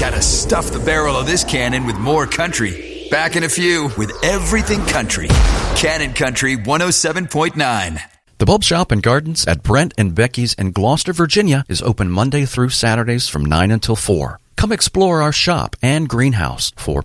Gotta stuff the barrel of this cannon with more country. Back in a few with Everything Country. Cannon Country 107.9. The Bulb Shop and Gardens at Brent and Becky's in Gloucester, Virginia is open Monday through Saturdays from 9 until 4. Come explore our shop and greenhouse for